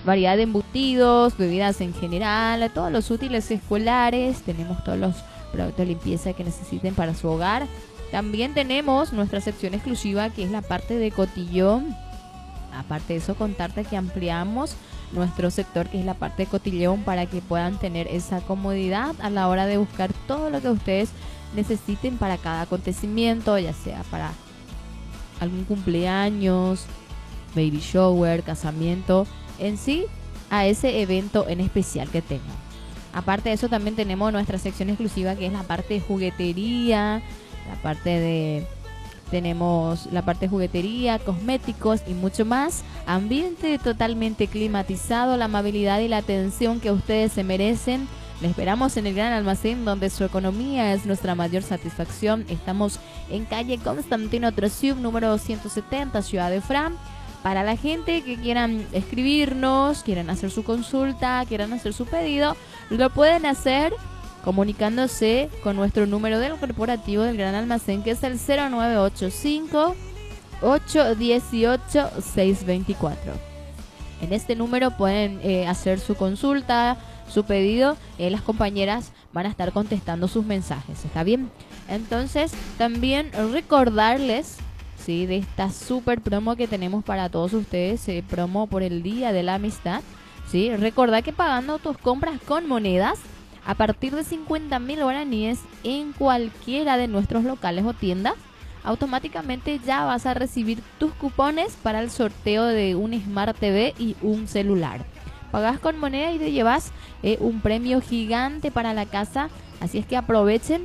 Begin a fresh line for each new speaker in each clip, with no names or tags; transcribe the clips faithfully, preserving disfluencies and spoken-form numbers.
variedad de embutidos, bebidas en general, todos los útiles escolares, tenemos todos los productos de limpieza que necesiten para su hogar. También tenemos nuestra sección exclusiva que es la parte de cotillón. Aparte de eso, contarte que ampliamos nuestro sector que es la parte de cotillón para que puedan tener esa comodidad a la hora de buscar todo lo que ustedes necesiten para cada acontecimiento, ya sea para algún cumpleaños, baby shower, casamiento, en sí, a ese evento en especial que tengan. Aparte de eso, también tenemos nuestra sección exclusiva que es la parte de juguetería, la parte de... Tenemos la parte de juguetería, cosméticos y mucho más. Ambiente totalmente climatizado, la amabilidad y la atención que ustedes se merecen. Les esperamos en el Gran Almacén, donde su economía es nuestra mayor satisfacción. Estamos en calle Constantino Trosiuk, número doscientos setenta, Ciudad de Fran. Para la gente que quieran escribirnos, quieran hacer su consulta, quieran hacer su pedido, lo pueden hacer comunicándose con nuestro número del corporativo del Gran Almacén, que es el cero nueve ocho cinco, ocho uno ocho, seis dos cuatro. En este número pueden eh, hacer su consulta, su pedido. Eh, las compañeras van a estar contestando sus mensajes, ¿está bien? Entonces, también recordarles, ¿sí?, de esta super promo que tenemos para todos ustedes, eh, promo por el Día de la Amistad, ¿sí? Recordad que pagando tus compras con monedas, a partir de cincuenta mil guaraníes en cualquiera de nuestros locales o tiendas, automáticamente ya vas a recibir tus cupones para el sorteo de un Smart T V y un celular. Pagás con moneda y te llevas eh, un premio gigante para la casa, así es que aprovechen.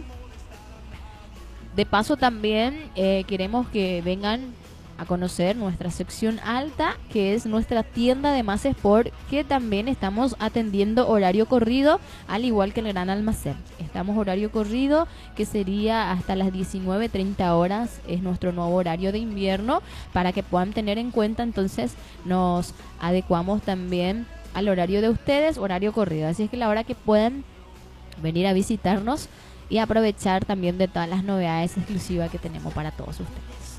De paso también eh, queremos que vengan a conocer nuestra sección alta, que es nuestra tienda de Más Sport, que también estamos atendiendo horario corrido, al igual que el Gran Almacén. Estamos horario corrido, que sería hasta las diecinueve treinta horas, es nuestro nuevo horario de invierno, para que puedan tener en cuenta. Entonces nos adecuamos también al horario de ustedes, horario corrido. Así es que la hora que puedan venir a visitarnos y aprovechar también de todas las novedades exclusivas que tenemos para todos ustedes.